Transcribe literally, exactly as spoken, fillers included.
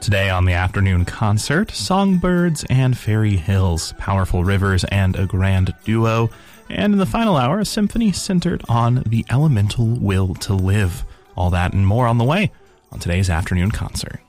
Today on the afternoon concert, Songbirds and Fairy Hills, Powerful Rivers and a Grand Duo, and in the final hour, a symphony centered on the elemental will to live. All that and more on the way on today's afternoon concert.